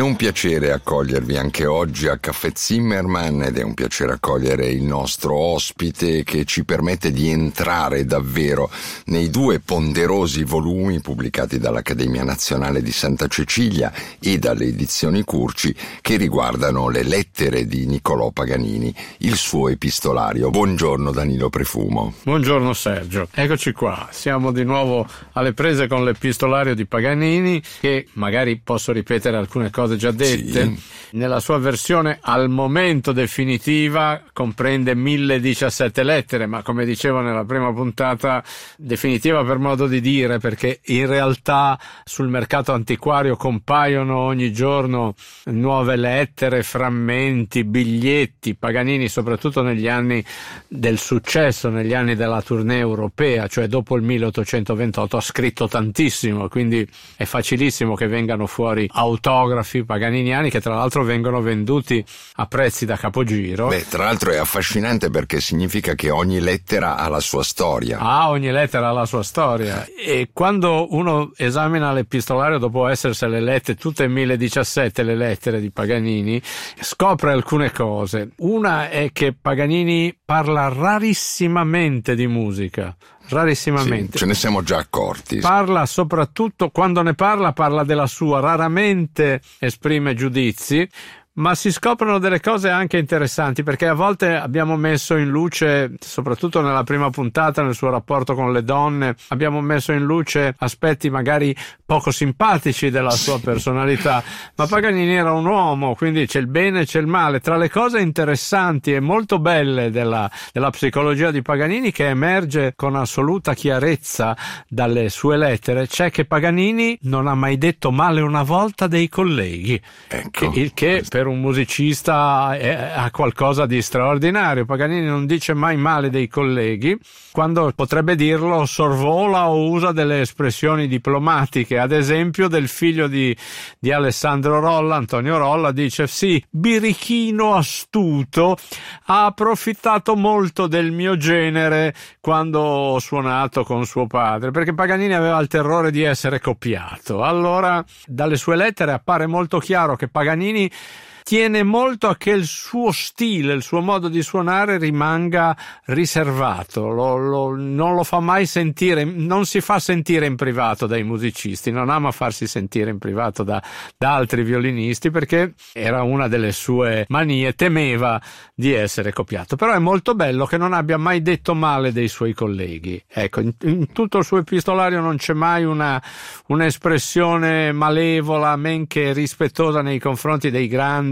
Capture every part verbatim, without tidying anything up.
un piacere accogliervi anche oggi a Caffè Zimmermann ed è un piacere accogliere il nostro ospite che ci permette di entrare davvero nei due ponderosi volumi pubblicati dall'Accademia Nazionale di Santa Cecilia e dalle edizioni Curci che riguardano le lettere di Niccolò Paganini, il suo epistolario. Buongiorno Danilo Prefumo. Buongiorno Sergio, eccoci qua, siamo di nuovo alle prese con l'epistolario di Paganini che magari posso ripetere alcune cose già dette. Sì. Nella sua versione al momento definitiva comprende mille diciassette lettere, ma come dicevo nella prima puntata, definitiva per modo di dire, perché in realtà sul mercato antiquario compaiono ogni giorno nuove lettere, frammenti, biglietti. Paganini, soprattutto negli anni del successo, negli anni della tournée europea, cioè dopo il milleottocentoventotto, ha scritto tantissimo, quindi è facilissimo che vengano fuori autografi paganiniani che tra l'altro vengono venduti a prezzi da capogiro. Beh, tra l'altro è affascinante perché significa che ogni lettera ha la sua storia. Ah, ogni lettera ha la sua storia. E quando uno esamina l'epistolario dopo essersele lette tutte mille diciassette le lettere di Paganini, scopre alcune cose. Una è che Paganini parla rarissimamente di musica. Rarissimamente. Sì, ce ne siamo già accorti. Parla soprattutto, quando ne parla, parla della sua, raramente esprime giudizi, ma si scoprono delle cose anche interessanti, perché a volte abbiamo messo in luce, soprattutto nella prima puntata, nel suo rapporto con le donne, abbiamo messo in luce aspetti magari poco simpatici della sua personalità, ma Paganini era un uomo, quindi c'è il bene e c'è il male. Tra le cose interessanti e molto belle della, della psicologia di Paganini, che emerge con assoluta chiarezza dalle sue lettere, c'è che Paganini non ha mai detto male una volta dei colleghi, ecco. Il che per un musicista è, ha qualcosa di straordinario. Paganini non dice mai male dei colleghi, quando potrebbe dirlo sorvola o usa delle espressioni diplomatiche. Ad esempio del figlio di, di Alessandro Rolla, Antonio Rolla, dice: sì, birichino astuto, ha approfittato molto del mio genere quando ho suonato con suo padre, perché Paganini aveva il terrore di essere copiato. Allora dalle sue lettere appare molto chiaro che Paganini tiene molto a che il suo stile, il suo modo di suonare rimanga riservato, lo, lo, non lo fa mai sentire, non si fa sentire in privato dai musicisti, non ama farsi sentire in privato da, da altri violinisti, perché era una delle sue manie, temeva di essere copiato. Però è molto bello che non abbia mai detto male dei suoi colleghi. Ecco, in, in tutto il suo epistolario non c'è mai una un'espressione malevola, men che rispettosa nei confronti dei grandi,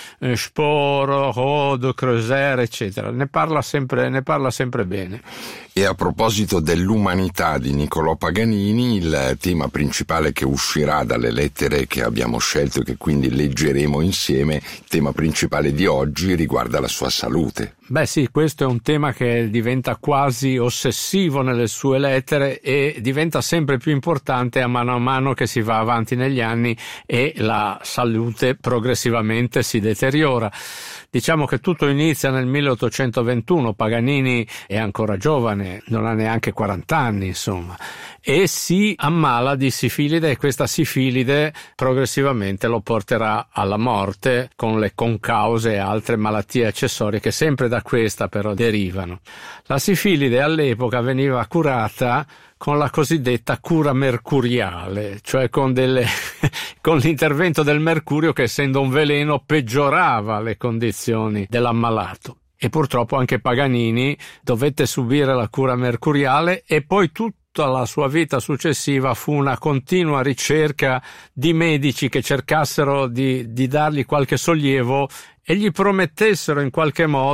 Sporo, Rode, Creuser, eccetera. Ne parla sempre, ne parla sempre bene. E a proposito dell'umanità di Niccolò Paganini, il tema principale che uscirà dalle lettere che abbiamo scelto e che quindi leggeremo insieme, il tema principale di oggi riguarda la sua salute. Beh sì, questo è un tema che diventa quasi ossessivo nelle sue lettere e diventa sempre più importante a mano a mano che si va avanti negli anni e la salute progressivamente si deteriora. Diciamo che tutto inizia nel milleottocentoventuno, Paganini è ancora giovane, non ha neanche quaranta anni, insomma, e si ammala di sifilide, e questa sifilide progressivamente lo porterà alla morte, con le concause e altre malattie accessorie che sempre da questa però derivano. La sifilide all'epoca veniva curata con la cosiddetta cura mercuriale, cioè con delle con l'intervento del mercurio che, essendo un veleno, peggiorava le condizioni dell'ammalato. E purtroppo anche Paganini dovette subire la cura mercuriale e poi tutto Tutta la sua vita successiva fu una continua ricerca di medici che cercassero di, di dargli qualche sollievo e gli promettessero in qualche modo